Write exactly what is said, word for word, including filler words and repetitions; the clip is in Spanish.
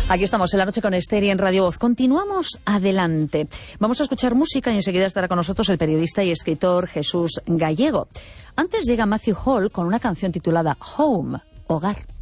Aquí estamos en La Noche con Esther y en Radio Voz. Continuamos adelante. Vamos a escuchar música y enseguida estará con nosotros el periodista y escritor Jesús Gallego. Antes llega Matthew Hall con una canción titulada Home, Hogar.